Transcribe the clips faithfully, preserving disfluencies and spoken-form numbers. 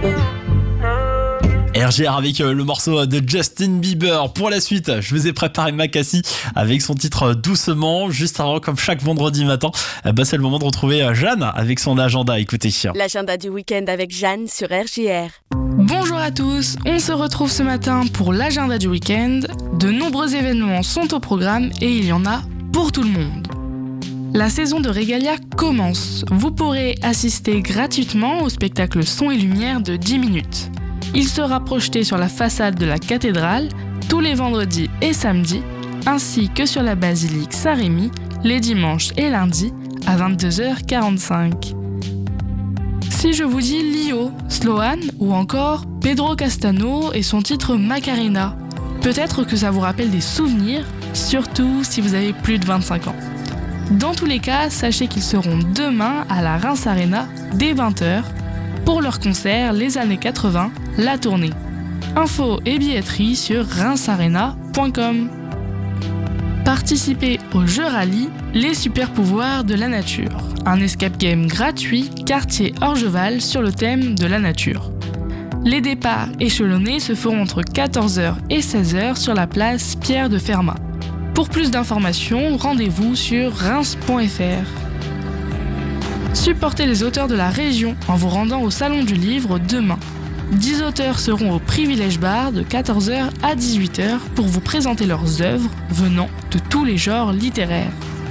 R G R avec le morceau de Justin Bieber. Pour la suite, je vous ai préparé Makassi avec son titre Doucement. Juste avant, comme chaque vendredi matin, bah c'est le moment de retrouver Jeanne avec son agenda. Écoutez. L'agenda du week-end avec Jeanne sur R J R. Bonjour à tous, on se retrouve ce matin pour l'agenda du week-end. De nombreux événements sont au programme et il y en a pour tout le monde. La saison de Regalia commence. Vous pourrez assister gratuitement au spectacle Son et Lumière de dix minutes. Il sera projeté sur la façade de la cathédrale tous les vendredis et samedis, ainsi que sur la basilique Saint-Rémy les dimanches et lundis à vingt-deux heures quarante-cinq. Si je vous dis Lio, Sloan ou encore Pedro Castano et son titre Macarena, peut-être que ça vous rappelle des souvenirs, surtout si vous avez plus de vingt-cinq ans. Dans tous les cas, sachez qu'ils seront demain à la Reims Arena dès vingt heures pour leur concert Les années quatre-vingts, la tournée. Infos et billetterie sur reims arena point com. Participez au jeu rallye Les super pouvoirs de la nature, un escape game gratuit quartier Orgeval sur le thème de la nature. Les départs échelonnés se feront entre quatorze heures et seize heures sur la place Pierre de Fermat. Pour plus d'informations, rendez-vous sur reims point f r. Supportez les auteurs de la région en vous rendant au Salon du Livre demain. dix auteurs seront au Privilège Bar de quatorze heures à dix-huit heures pour vous présenter leurs œuvres venant de tous les genres littéraires.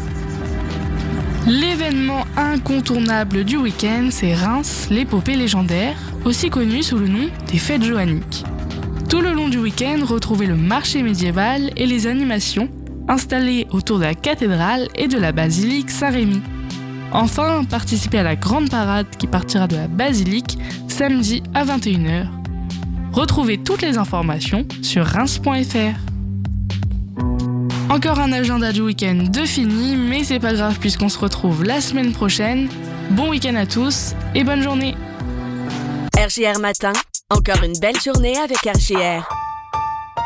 L'événement incontournable du week-end, c'est Reims, l'épopée légendaire, aussi connue sous le nom des Fêtes Joanniques. Tout le long du week-end, retrouvez le marché médiéval et les animations installées autour de la cathédrale et de la basilique Saint-Rémy. Enfin, participez à la grande parade qui partira de la basilique samedi à vingt et une heures. Retrouvez toutes les informations sur reims point f r. Encore un agenda du week-end de fini, mais c'est pas grave puisqu'on se retrouve la semaine prochaine. Bon week-end à tous et bonne journée. R J R Matin, encore une belle journée avec R J R.